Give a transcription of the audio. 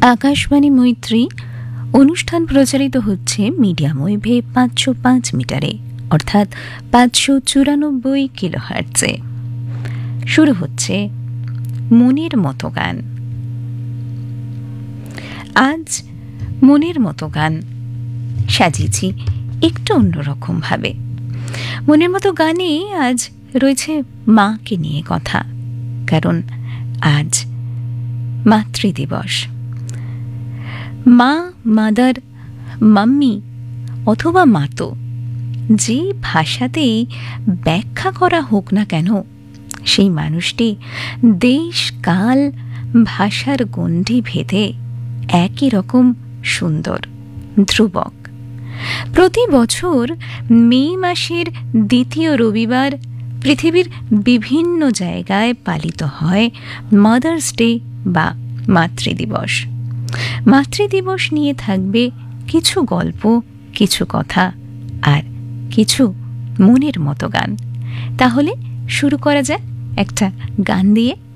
আকাশবাণী মৈত্রী অনুষ্ঠান প্রচারিত হচ্ছে মিডিয়াম ওয়েভে 505 মিটারে, অর্থাৎ 594 কিলোহার্টজে। শুরু হচ্ছে মনের মতো গান। আজ মনের মতো গান সাজিয়েছি একটু অন্যরকম ভাবে। মনের মতো গানে আজ রয়েছে মাকে নিয়ে কথা, কারণ আজ মাতৃদিবস। মা, মাদার, মাম্মি অথবা মাতো, যে ভাষাতেই ব্যাখ্যা করা হোক না কেন, সেই মানুষটি দেশ কাল ভাষার গণ্ডি ভেদে একই রকম সুন্দর, ধ্রুবক। প্রতি বছর মে মাসের দ্বিতীয় রবিবার পৃথিবীর বিভিন্ন জায়গায় পালিত হয় মাদার্স ডে বা মাতৃদিবস। মাতৃদিবস নিয়ে থাকবে কিছু গল্প, কিছু কথা আর কিছু মনের মতো গান। তাহলে শুরু করা যাক একটা গান দিয়ে।